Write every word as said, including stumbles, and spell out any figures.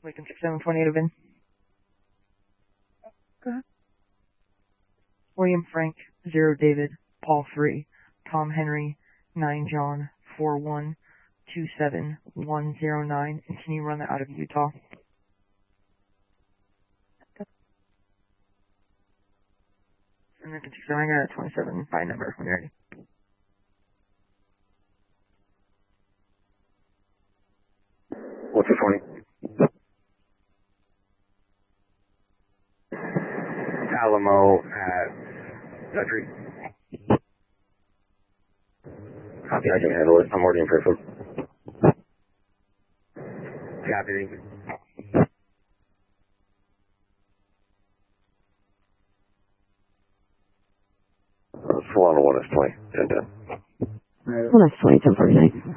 Lincoln six seven twenty-eight of in. Okay. William Frank, zero David, Paul three, Tom Henry, nine John, four one, two seven, one zero nine, and can you run that out of Utah? And then six seven, I got a twenty-seven by number when you're ready. What's the twenty? Alamo at Country. Copy, I can handle it. I'm ordering for food. Copy. Solano one is twenty, ten ten. one is twenty, ten forty-nine.